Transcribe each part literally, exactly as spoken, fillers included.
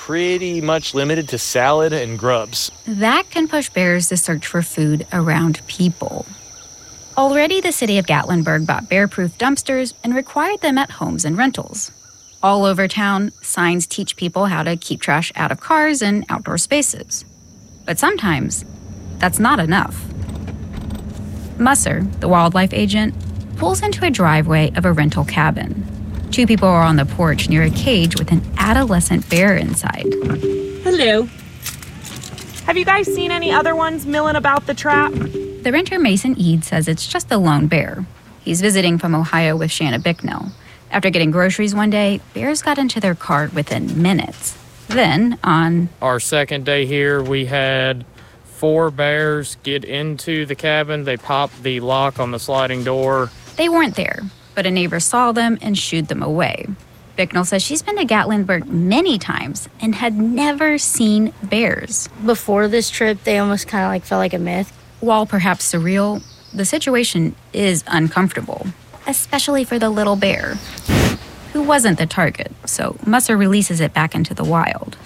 pretty much limited to salad and grubs. That can push bears to search for food around people. Already, the city of Gatlinburg bought bear-proof dumpsters and required them at homes and rentals. All over town, signs teach people how to keep trash out of cars and outdoor spaces. But sometimes, that's not enough. Musser, the wildlife agent, pulls into a driveway of a rental cabin. Two people are on the porch near a cage with an adolescent bear inside. Hello. Have you guys seen any other ones milling about the trap? The renter Mason Eade says it's just a lone bear. He's visiting from Ohio with Shanna Bicknell. After getting groceries one day, bears got into their cart within minutes. Then, on our second day here, we had four bears get into the cabin. They popped the lock on the sliding door. They weren't there, but a neighbor saw them and shooed them away. Bicknell says she's been to Gatlinburg many times and had never seen bears. Before this trip, they almost kind of like felt like a myth. While perhaps surreal, the situation is uncomfortable, especially for the little bear, who wasn't the target, so Musser releases it back into the wild.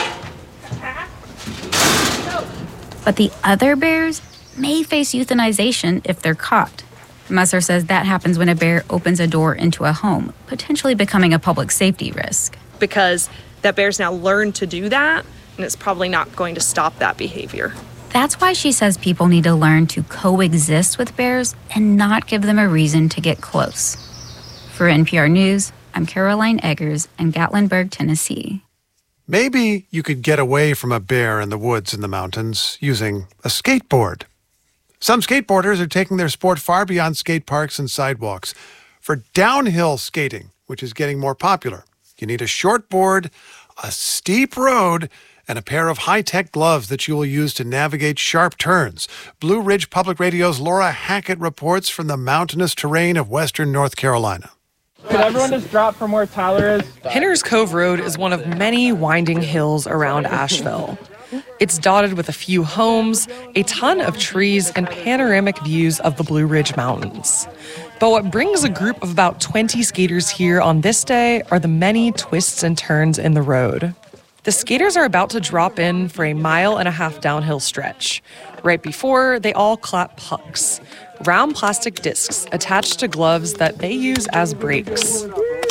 But the other bears may face euthanization if they're caught. Musser says that happens when a bear opens a door into a home, potentially becoming a public safety risk. Because that bear's now learned to do that, and it's probably not going to stop that behavior. That's why she says people need to learn to coexist with bears and not give them a reason to get close. For N P R News, I'm Caroline Eggers in Gatlinburg, Tennessee. Maybe you could get away from a bear in the woods and the mountains using a skateboard. Some skateboarders are taking their sport far beyond skate parks and sidewalks. For downhill skating, which is getting more popular, you need a short board, a steep road, and a pair of high-tech gloves that you will use to navigate sharp turns. Blue Ridge Public Radio's Laura Hackett reports from the mountainous terrain of western North Carolina. Could everyone just drop from where Tyler is? Pinners Cove Road is one of many winding hills around Asheville. It's dotted with a few homes, a ton of trees, and panoramic views of the Blue Ridge Mountains. But what brings a group of about twenty skaters here on this day are the many twists and turns in the road. The skaters are about to drop in for a mile and a half downhill stretch. Right before, they all clap pucks, round plastic discs attached to gloves that they use as brakes.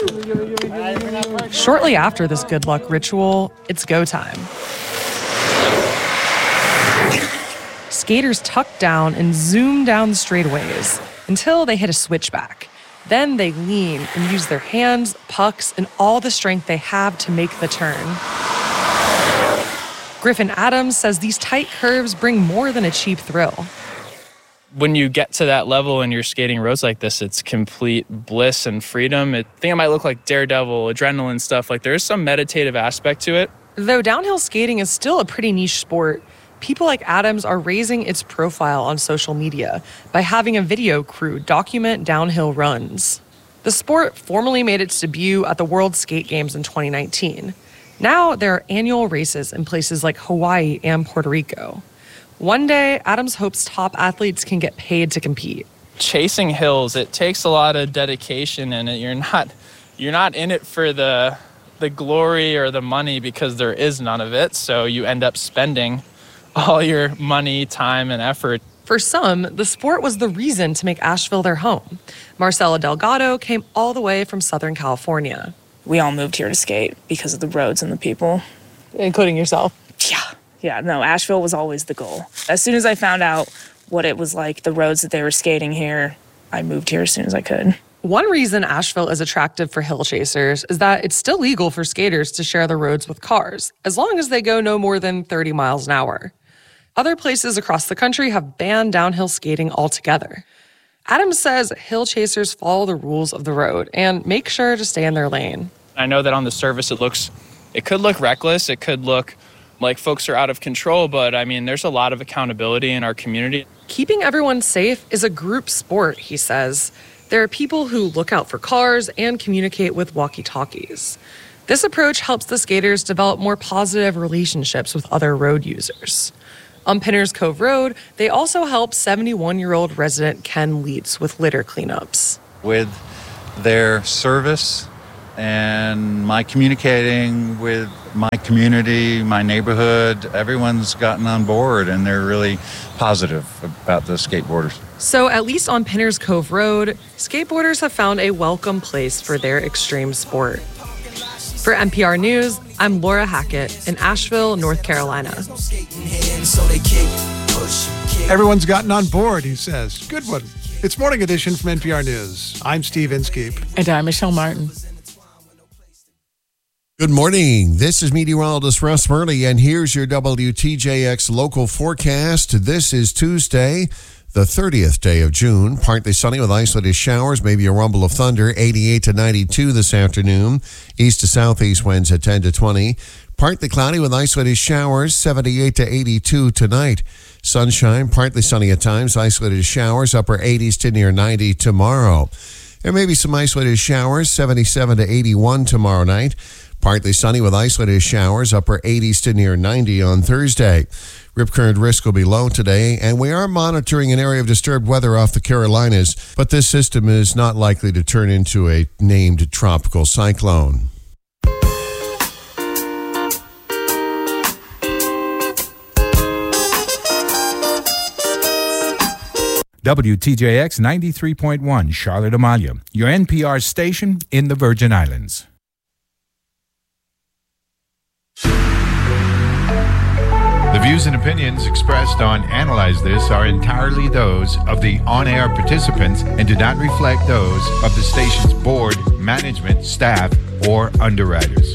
Shortly after this good luck ritual, it's go time. Skaters tuck down and zoom down the straightaways until they hit a switchback. Then they lean and use their hands, pucks, and all the strength they have to make the turn. Griffin Adams says these tight curves bring more than a cheap thrill. When you get to that level and you're skating roads like this, it's complete bliss and freedom. It, I think it might look like Daredevil, adrenaline stuff. Like there's some meditative aspect to it. Though downhill skating is still a pretty niche sport, people like Adams are raising its profile on social media by having a video crew document downhill runs. The sport formally made its debut at the World Skate Games in twenty nineteen. Now there are annual races in places like Hawaii and Puerto Rico. One day, Adams hopes top athletes can get paid to compete. Chasing hills, it takes a lot of dedication, and you're not you're not in it for the the glory or the money because there is none of it. So you end up spending all your money, time, and effort. For some, the sport was the reason to make Asheville their home. Marcela Delgado came all the way from Southern California. We all moved here to skate because of the roads and the people. Including yourself? Yeah. Yeah, no, Asheville was always the goal. As soon as I found out what it was like, the roads that they were skating here, I moved here as soon as I could. One reason Asheville is attractive for hill chasers is that it's still legal for skaters to share the roads with cars, as long as they go no more than thirty miles an hour. Other places across the country have banned downhill skating altogether. Adams says hill chasers follow the rules of the road and make sure to stay in their lane. I know that on the surface it looks, it could look reckless, it could look like folks are out of control, but I mean, there's a lot of accountability in our community. Keeping everyone safe is a group sport, he says. There are people who look out for cars and communicate with walkie-talkies. This approach helps the skaters develop more positive relationships with other road users. On Pinners Cove Road, they also help seventy-one-year-old resident Ken Leitz with litter cleanups. With their service and my communicating with my community, my neighborhood, everyone's gotten on board, and they're really positive about the skateboarders. So at least on Pinners Cove Road, skateboarders have found a welcome place for their extreme sport. For N P R News, I'm Laura Hackett in Asheville, North Carolina. Everyone's gotten on board, he says. Good one. It's Morning Edition from N P R News. I'm Steve Inskeep. And I'm Michelle Martin. Good morning. This is meteorologist Russ Murley, and here's your W T J X local forecast. This is Tuesday, the thirtieth day of June. Partly sunny with isolated showers, maybe a rumble of thunder. eighty-eight to ninety-two this afternoon. East to southeast winds at ten to twenty. Partly cloudy with isolated showers, seventy-eight to eighty-two tonight. Sunshine, partly sunny at times, isolated showers, upper eighties to near ninety tomorrow. There may be some isolated showers, seventy-seven to eighty-one tomorrow night. Partly sunny with isolated showers, upper eighties to near ninety on Thursday. Rip current risk will be low today, and we are monitoring an area of disturbed weather off the Carolinas, but this system is not likely to turn into a named tropical cyclone. W T J X ninety-three point one, Charlotte Amalia, your N P R station in the Virgin Islands. The views and opinions expressed on Analyze This are entirely those of the on-air participants and do not reflect those of the station's board, management, staff, or underwriters.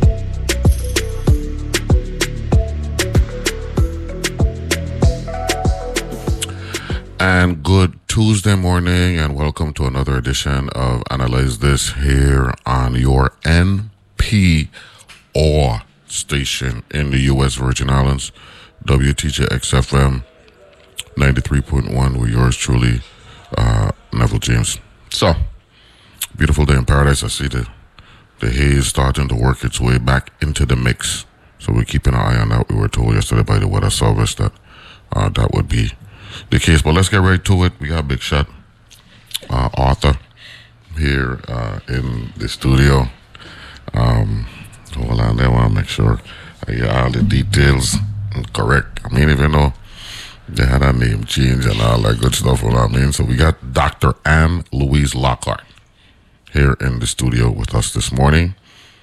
And good Tuesday morning, and welcome to another edition of Analyze This here on your N P R station in the U S Virgin Islands, W T J X F M ninety-three point one with yours truly, uh, Neville James. So, beautiful day in paradise. I see the, the haze starting to work its way back into the mix. So we're keeping an eye on that. We were told yesterday by the weather service that uh, that would be the case. But let's get right to it. We got a big shot uh, Arthur here uh, in the studio. Um, hold on there. I want to make sure I get all the details correct. I mean, even though they had a name change and all that good stuff, you know what I mean? So we got Doctor Anne Louise Lockhart here in the studio with us this morning.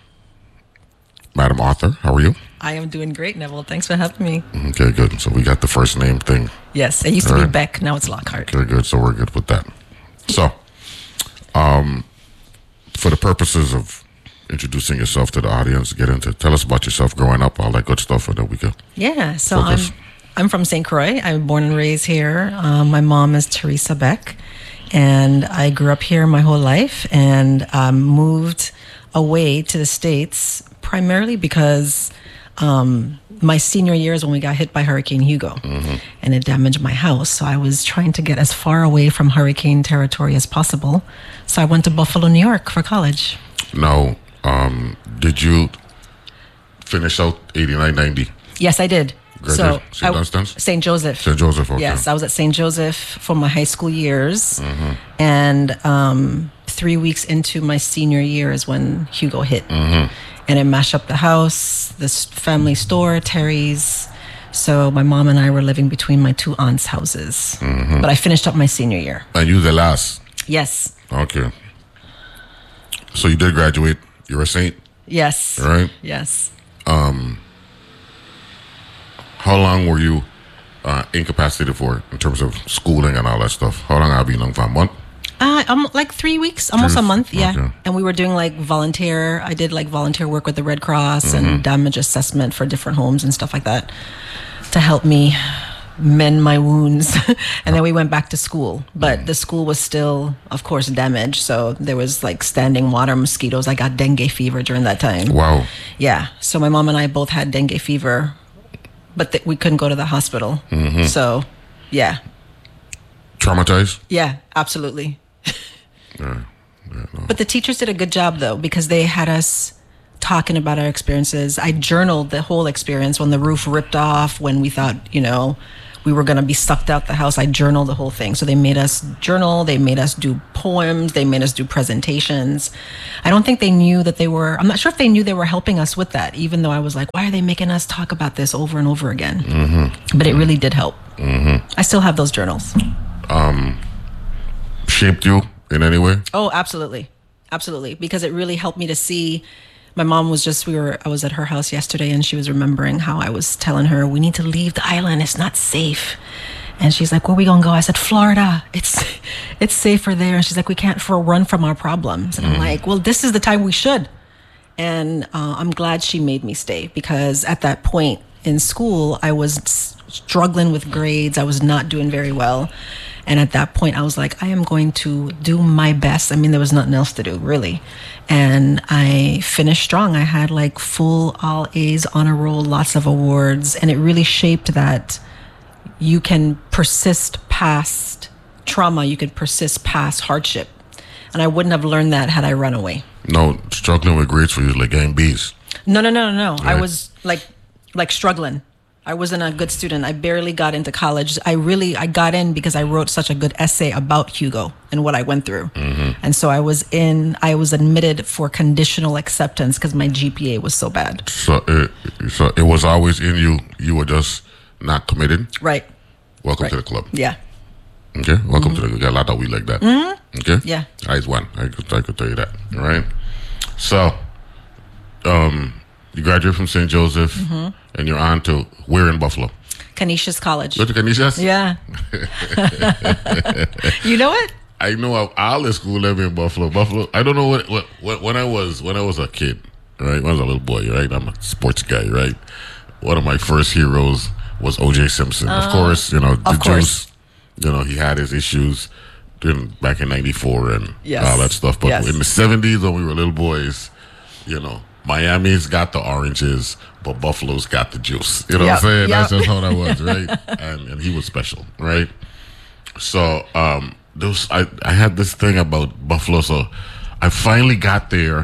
Madam Arthur, how are you? I am doing great, Neville. Thanks for having me. Okay, good. So we got the first name thing. Yes, it used to all be right. Beck. Now it's Lockhart. Okay, good. So we're good with that. So, um, for the purposes of introducing yourself to the audience, get into tell us about yourself growing up, all that good stuff, and then we can Yeah, so focus. I'm I'm from Saint Croix. I'm born and raised here. Um, my mom is Teresa Beck, and I grew up here my whole life, and um, moved away to the States primarily because um, my senior year is when we got hit by Hurricane Hugo, mm-hmm. and it damaged my house. So I was trying to get as far away from hurricane territory as possible. So I went to Buffalo, New York for college. Now, um, did you finish out eighty-nine ninety? Yes, I did. Graduate, So Saint Dunstan's? Saint Joseph. Saint Joseph, okay. Yes, I was at Saint Joseph for my high school years, Mm-hmm. and um, three weeks into my senior year is when Hugo hit, Mm-hmm. and it mashed up the house, this family store, Terry's. So my mom and I were living between my two aunts' houses, Mhm. but I finished up my senior year. And you the last? Yes, Okay. So you did graduate. You're a saint, yes, right? yes. Um, how long were you uh, incapacitated for in terms of schooling and all that stuff? How long have you been for? A month? Uh, um, like three weeks, almost Three- a month, yeah. okay. And we were doing like volunteer. I did like volunteer work with the Red Cross Mhm. and damage assessment for different homes and stuff like that to help me mend my wounds. And then we went back to school, but the school was still, of course, damaged. So there was like standing water, mosquitoes. I got dengue fever during that time. Wow. Yeah. So my mom and I both had dengue fever, but th- we couldn't go to the hospital. Mhm. So, yeah. Traumatized? Yeah, absolutely. Yeah. But the teachers did a good job, though, because they had us talking about our experiences. I journaled the whole experience when the roof ripped off, when we thought, you know, we were going to be sucked out the house. I journaled the whole thing. So they made us journal. They made us do poems. They made us do presentations. I don't think they knew that they were, I'm not sure if they knew they were helping us with that, even though I was like, why are they making us talk about this over and over again? Mm-hmm. But it really did help. Mm-hmm. I still have those journals. Um, shaped you in any way? Oh, absolutely. Absolutely. Because it really helped me to see. My mom was just, we were, I was at her house yesterday and she was remembering how I was telling her, we need to leave the island. It's not safe. And she's like, where are we going to go? I said, Florida. It's, it's safer there. And she's like, we can't for run from our problems. And I'm like, well, this is the time we should. And uh, I'm glad she made me stay, because at that point in school, I was struggling with grades. I was not doing very well. And at that point, I was like, I am going to do my best. I mean, there was nothing else to do, really. And I finished strong. I had like full all A's, honor roll, lots of awards. And it really shaped that you can persist past trauma. You could persist past hardship. And I wouldn't have learned that had I run away. No, struggling with grades for you, like getting B's. No, no, no, no, no. Right. I was like, like struggling. I wasn't a good student. I barely got into college. I really, I got in because I wrote such a good essay about Hugo and what I went through. Mm-hmm. And so I was in, I was admitted for conditional acceptance because my G P A was so bad. So it, so it was always in you. You were just not committed. Right. Welcome Right. to the club. Yeah. Okay. Welcome Mhm. to the. We got a lot of weed like that. Mm-hmm. Okay. Yeah. Eyes one. I could, I could tell you that. All right. So, um, you graduated from Saint Joseph, Mm-hmm. and you're on to where in Buffalo? Canisius College. Go to Canisius? Yeah. You know it? I know of all the school ever in Buffalo. Buffalo. I don't know what, what what when I was when I was a kid, right? When I was a little boy, right? I'm a sports guy, right? One of my first heroes was O J Simpson. Uh, of course, you know the of course. Juice. You know he had his issues in, back in ninety-four and Yes. all that stuff. But Yes. in the seventies, when we were little boys, you know, Miami's got the oranges, but Buffalo's got the juice. You know Yep, what I'm saying? yep. That's just how that was, right? and and he was special, right? So um, those I, I had this thing about Buffalo. So I finally got there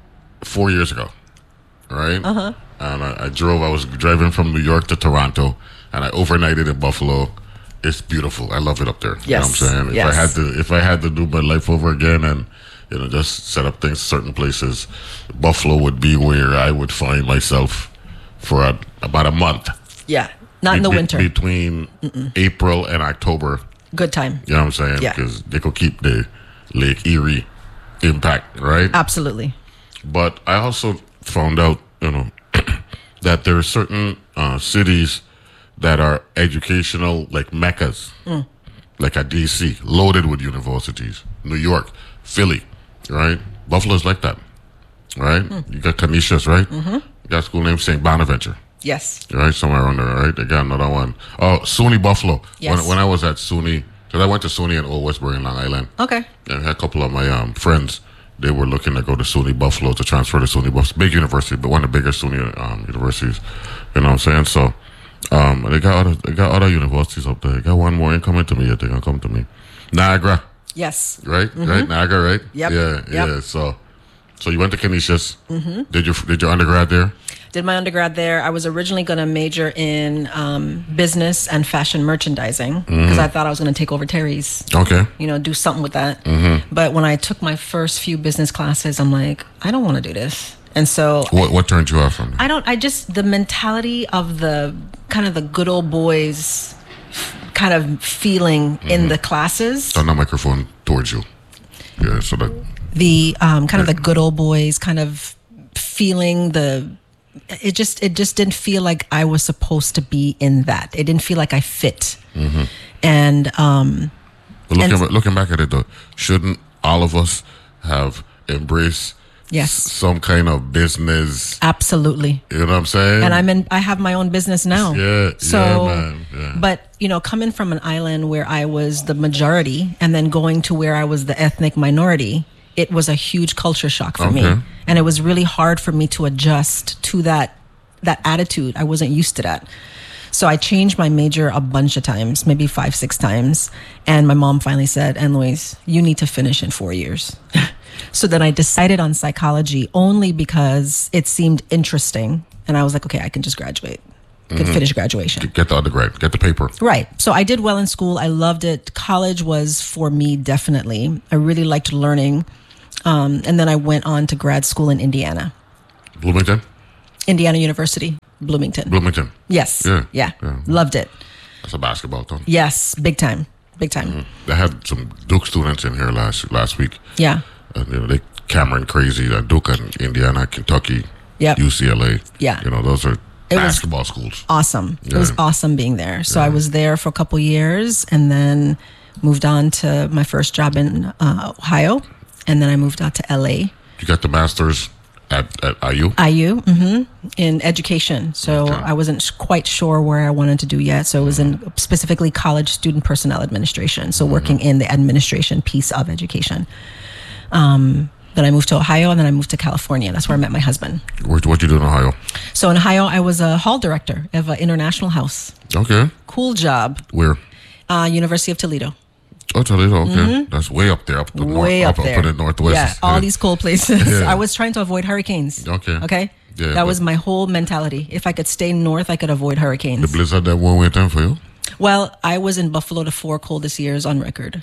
four years ago, right? Uh-huh. And I, I drove. I was driving from New York to Toronto, and I overnighted in Buffalo. It's beautiful. I love it up there. You know what I'm Yes, saying? If I yes. had to, if I had to do my life over again, and you know, just set up things certain places, Buffalo would be where I would find myself for a, about a month. Yeah. Not in the Be- winter. Between Mm-mm. April and October. Good time. You know what I'm saying? Yeah. Because they could keep the Lake Erie impact, right? Absolutely. But I also found out, you know, that there are certain uh, cities that are educational, like meccas, Mm. like a D C, loaded with universities. New York, Philly, right? Buffalo's like that, right? Mm. You got Canisius, right? Mm-hmm. You got a school named Saint Bonaventure. Yes. Right, somewhere around there, right? They got another one. Oh, SUNY Buffalo. Yes. When, when I was at SUNY, because I went to SUNY in Old Westbury in Long Island. Okay. And I had a couple of my um, friends. They were looking to go to SUNY Buffalo to transfer to SUNY Buffalo. Big university, but one of the biggest SUNY um, universities. You know what I'm saying? So um, they got other, they got other universities up there. They got one more incoming to me. I think they're coming to me. Niagara. Yes. Right? Mhm. Right? Niagara, right? Yep. Yeah, Yep. yeah. So so you went to Canisius. Mm-hmm. Did your did your undergrad there? Did my undergrad there. I was originally going to major in um, business and fashion merchandising because Mhm. I thought I was going to take over Terry's. Okay. You know, do something with that. Mhm. But when I took my first few business classes, I'm like, I don't want to do this. And so What what turned you off from it? I don't, I just, the mentality of the kind of the good old boys kind of feeling in the classes, Turn the microphone towards you. Yeah, so that the um, kind of the good old boys kind of feeling the, it just, it just didn't feel like I was supposed to be in that. It didn't feel like I fit. Mm-hmm. And, um, But looking, and- ba- looking back at it though, shouldn't all of us have embraced Yes. s- some kind of business? absolutely. You know what I'm saying? And I'm in, I have my own business now. Yeah, So, yeah, man. Yeah. but you know, coming from an island where I was the majority and then going to where I was the ethnic minority, it was a huge culture shock for me. Okay. And it was really hard for me to adjust to that, that attitude. I wasn't used to that. So I changed my major a bunch of times, maybe five, six times. And my mom finally said, Anne Louise, you need to finish in four years. So then I decided on psychology only because it seemed interesting. And I was like, okay, I can just graduate. could Mhm. finish graduation. Get the undergrad, get the paper. Right. So I did well in school. I loved it. College was for me, definitely. I really liked learning. Um, and then I went on to grad school in Indiana, Bloomington? Indiana University, Bloomington. Bloomington. Yes. Yeah. Yeah. Yeah. Loved it. That's a basketball town. Yes. Big time. Big time. Mhm. They had some Duke students in here last last week. Yeah. And you know, they Cameron crazy, uh, Duke and Indiana, Kentucky, Yep. U C L A. Yeah. You know, those are It was basketball schools. Awesome. It Yeah. was awesome being there. So I was there for a couple years and then moved on to my first job in uh, Ohio. And then I moved out to L A. You got the master's at, at I U? I U, hmm in education. So I wasn't sh- quite sure where I wanted to do yet. So it was in specifically college student personnel administration. So working in the administration piece of education. Um, then I moved to Ohio and then I moved to California. That's where I met my husband. What what you do in Ohio? So in Ohio, I was a hall director of an international house. Okay. Cool job. Where? Uh, University of Toledo. Oh, Toledo. Okay, Mhm. that's way up there, up the Way north, up there. up in the northwest. Yeah, all these cold places. Yeah. I was trying to avoid hurricanes. Okay. Okay. Yeah, that but- was my whole mentality. If I could stay north, I could avoid hurricanes. The blizzard that one went in for you? Well, I was in Buffalo the four coldest years on record.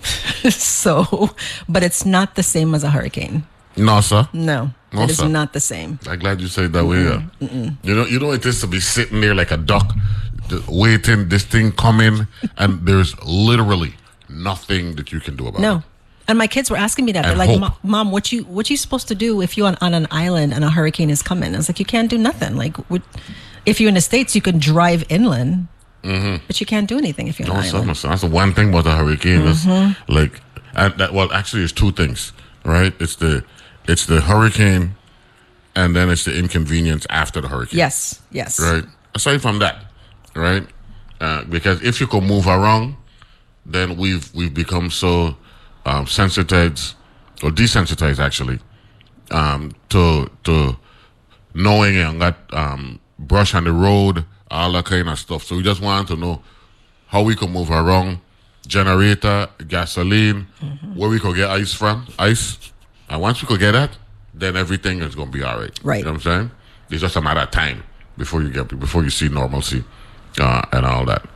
So, but it's not the same as a hurricane. No, sir. No, No, it is sir. not the same. I'm glad you said it that way. Yeah. Mm-mm. You know, you know it is to be sitting there like a duck, just waiting this thing coming, and there's literally nothing that you can do about No. it. And my kids were asking me that. They're And like, hope. "Mom, Mom, what you what you supposed to do if you're on, on an island and a hurricane is coming?" I was like, "You can't do nothing. Like, what, if you're in the States, you can drive inland, Mm-hmm. but you can't do anything if you're on No, an sir, island." no, sir. That's the one thing about the hurricane. Is Mhm. like, and that, well, actually, it's two things, right? It's the it's the hurricane, and then it's the inconvenience after the hurricane. Yes, yes. Right. Aside from that, right? Uh, because if you could move around, then we've we've become so um, sensitized or desensitized actually um, to to knowing and got um, brush on the road, all that kind of stuff. So we just wanted to know how we could move around, generator, gasoline, where we could get ice from, ice. And once we could get that, then everything is gonna be all right. Right. You know what I'm saying? It's just a matter of time before you get before you see normalcy uh, and all that.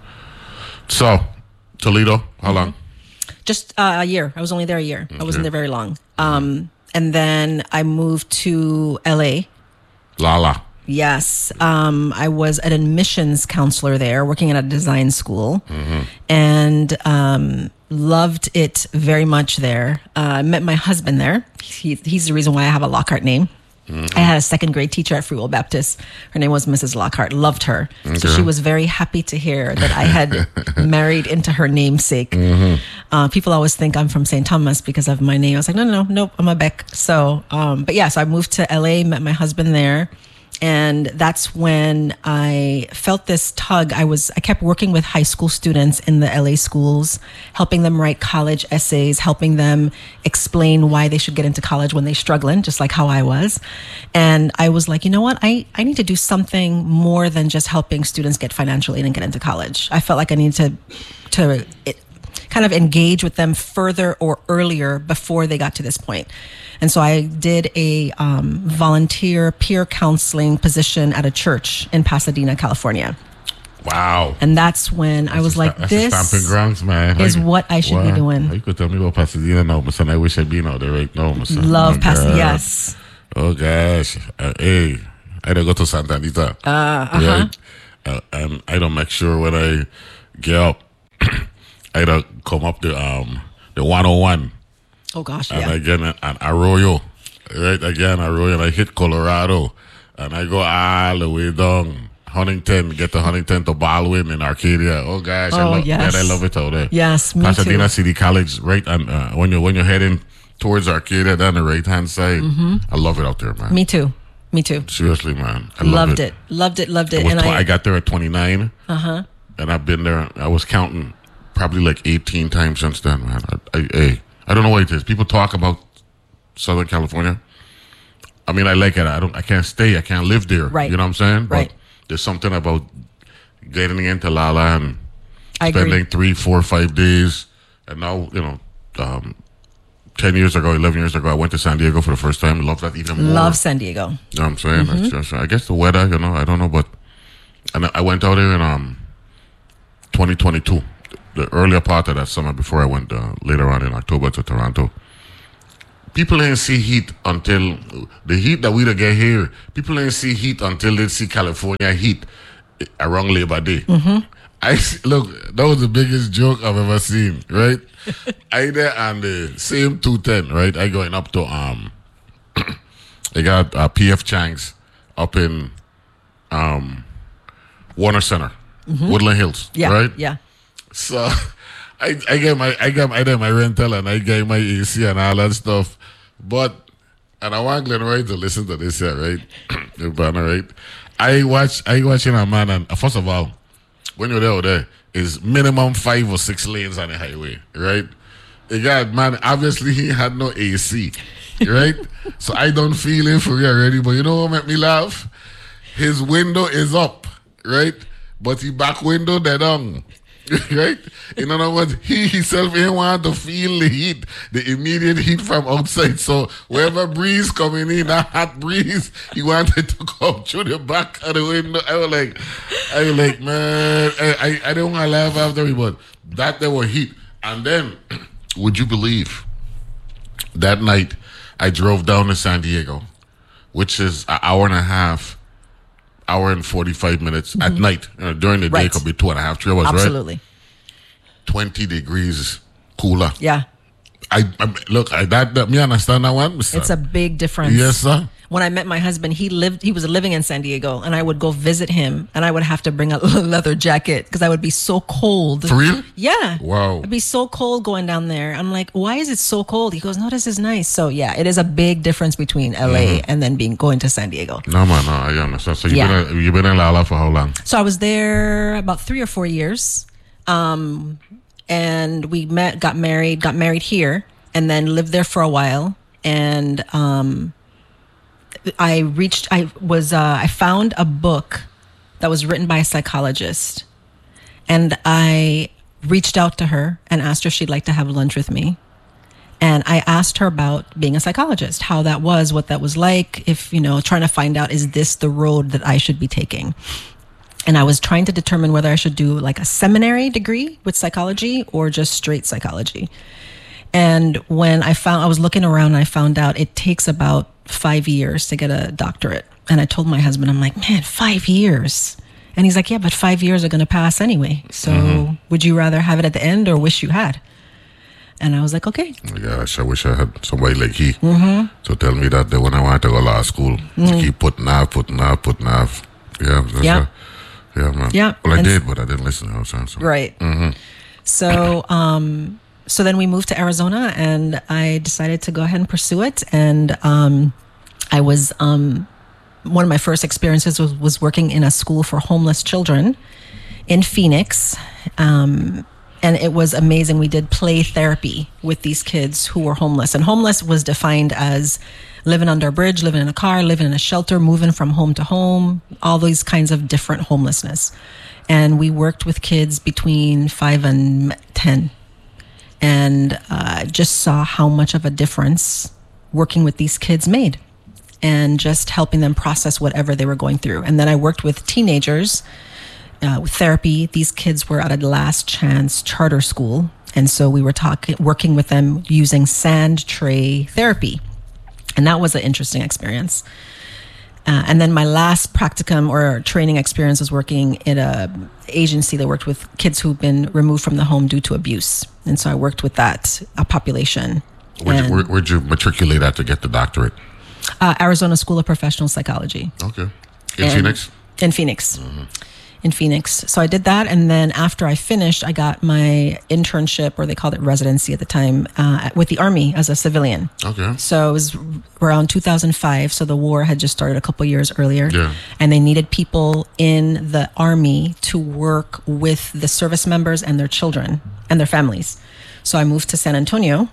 So Toledo, how long? Just uh, a year. I was only there a year. I wasn't there very long. Um, and then I moved to L A. Lala. Yes. Um, I was an admissions counselor there, working at a design school, and um, loved it very much there. Uh, I met my husband there. He, he's the reason why I have a Lockhart name. I had a second grade teacher at Free Will Baptist. Her name was Missus Lockhart. Loved her. So Okay. she was very happy to hear that I had married into her namesake. Uh, people always think I'm from Saint Thomas because of my name. I was like, no, no, no, nope, I'm a Beck. So, um, but yeah, so I moved to L A, met my husband there. And that's when I felt this tug. I was, I kept working with high school students in the L A schools, helping them write college essays, helping them explain why they should get into college when they're struggling, just like how I was. And I was like, you know what? I, I need to do something more than just helping students get financial aid and get into college. I felt like I needed to, to it, kind of engage with them further or earlier before they got to this point. And so I did a um, volunteer peer counseling position at a church in Pasadena, California. Wow. And that's when I was like, That's this a stamping grounds, man. is Like, what I should be wow. doing. You could tell me about Pasadena now, my son. I wish I'd been out there right now, my son. Love Oh, Pasadena. God. Yes. Oh, gosh. Uh, hey, I don't go to Santa Anita. Uh, uh-huh. Right? Uh, and I don't make sure when I get up, I don't come up the, um, the one oh one. Oh, gosh, And yeah. again, an Arroyo. Right, again, Arroyo. And I hit Colorado. And I go all the way down Huntington, get to Huntington to Baldwin in Arcadia. Oh, gosh. I Oh, love, yes. man, I love it out there. Yes, me Pasadena too. City College, right? And uh, when you're when you're heading towards Arcadia, down the right hand side, Mhm. I love it out there, man. Me too. Me too. Seriously, man, I love Loved it. Loved it. Loved it. I, was And tw- I, I got there at twenty-nine, uh-huh. and I've been there. I was counting probably like eighteen times since then, man. I, I, hey, I don't know what it is. People talk about Southern California. I mean, I like it. I don't. I can't stay. I can't live there. Right. You know what I'm saying? Right. But there's something about getting into Lala and I agree. spending three, four, five days, and now you know, um, ten years ago, eleven years ago, I went to San Diego for the first time. Love that even more. Love San Diego. You know what I'm saying? Mhm. That's just, I guess the weather, you know, I don't know, but and I went out there in um twenty twenty-two, the earlier part of that summer before I went uh, later on in October to Toronto. People ain't see heat until the heat that we don't get here. People ain't see heat until they see California heat around Labor Day. Mm-hmm. I see, look, that was the biggest joke I've ever seen, right? I there on the same two ten, right? I going up to um, they got uh, P F Chang's up in um, Warner Center, Mhm. Woodland Hills, Yeah. right? Yeah. So I I get my I got I did my rental and I get my A C and all that stuff, but and I want Glenn Roy to listen to this here, right? The banner, right? I watch I watching a man and uh, first of all, when you're there, out there is minimum five or six lanes on the highway, right? The guy, man, obviously he had no A C, right? So I don't feel it for you already, but you know what make me laugh? His window is up, right? But the back window they down, right? In other words, he himself ain't want to feel the heat, the immediate heat from outside. So wherever breeze coming in, that hot breeze, he wanted to come through the back of the window. I was like, I was like, man, I I, I don't want to laugh after me, but that there was heat. And then, would you believe, that night I drove down to San Diego, which is an hour and a half. Hour and forty-five minutes mm-hmm. at night. You know, during the day, Right. it could be two and a half, three hours, Absolutely. right? twenty degrees cooler. Yeah. I, I look, I that, that me understand that one, mister. It's a big difference. Yes, sir. When I met my husband, he lived, he was living in San Diego, and I would go visit him, and I would have to bring a leather jacket because I would be so cold. For real? Yeah. Wow. It'd be so cold going down there. I'm like, why is it so cold? He goes, no, this is nice. So yeah, it is a big difference between L A Mhm. and then being going to San Diego. No, man, no, I understand. So you've Yeah. been in, you've been in Lala for how long? So I was there about three or four years. Um, and we met, got married, got married here, and then lived there for a while. And um, I reached, I was, uh, I found a book that was written by a psychologist. And I reached out to her and asked her if she'd like to have lunch with me. And I asked her about being a psychologist, how that was, what that was like, if, you know, trying to find out, is this the road that I should be taking? And I was trying to determine whether I should do like a seminary degree with psychology or just straight psychology. And when I found, I was looking around and I found out it takes about five years to get a doctorate. And I told my husband, I'm like, man, five years. And he's like, yeah, but five years are going to pass anyway. So Mhm. would you rather have it at the end or wish you had? And I was like, okay. Oh my gosh, I wish I had somebody like he Mm-hmm. to tell me that, that when I wanted to go to law school, to Mhm. keep putting off, putting off, putting off. Yeah. that's Yeah. a- yeah, man. Yeah, Well, I and- did, but I didn't listen. You know what I'm saying? So. Right. Mhm. So, um, so then we moved to Arizona, and I decided to go ahead and pursue it. And um, I was um, one of my first experiences was, was working in a school for homeless children in Phoenix, um, and it was amazing. We did play therapy with these kids who were homeless, and homeless was defined as living under a bridge, living in a car, living in a shelter, moving from home to home, all these kinds of different homelessness. And we worked with kids between five and ten, and uh, just saw how much of a difference working with these kids made, and just helping them process whatever they were going through. And then I worked with teenagers uh, with therapy. These kids were at a last chance charter school, and so we were talking, working with them using sand tray therapy, and that was an interesting experience. Uh, and then my last practicum or training experience was working in a agency that worked with kids who've been removed from the home due to abuse. And so I worked with that uh, population. Where'd you, And, where, where'd you matriculate at to get the doctorate? uh, Arizona School of Professional Psychology. Okay. In And- Phoenix? In Phoenix. In Phoenix. So I did that. And then after I finished, I got my internship, or they called it residency at the time, uh, with the Army as a civilian. Okay. So it was around two thousand five. So the war had just started a couple years earlier. Yeah. And they needed people in the Army to work with the service members and their children and their families. So I moved to San Antonio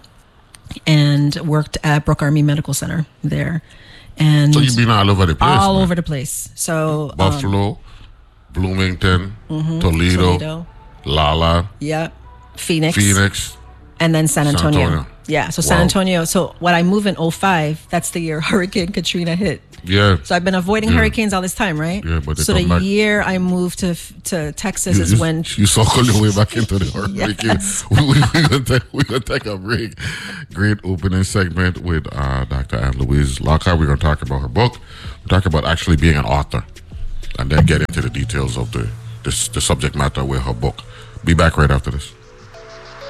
and worked at Brooke Army Medical Center there. And So you've been all over the place. all man. over the place. So um, Buffalo, Bloomington, Mhm. Toledo, Toledo. Lala, yeah, Phoenix, Phoenix. and then San San Antonio. Antonio. Yeah, so San Wow. Antonio. So when I moved in oh five, that's the year Hurricane Katrina hit. Yeah. So I've been avoiding Yeah. hurricanes all this time, right? Yeah, but they so the come back. year I moved to to Texas You, is you, when you circle your way back into the hurricane. Yes. we, we, we're going to we gonna take a break. Great opening segment with uh, Doctor Anne Louise Lockhart. We're going to talk about her book. We're talking about actually being an author, and then get into the details of the, the, the subject matter with her book. Be back right after this.